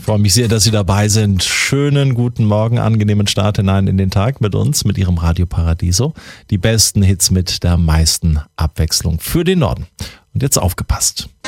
freue mich sehr, dass Sie dabei sind. Schönen guten Morgen, angenehmen Start hinein in den Tag mit uns, mit Ihrem Radio Paradiso. Die besten Hits mit der meisten Abwechslung für den Norden. Und jetzt aufgepasst.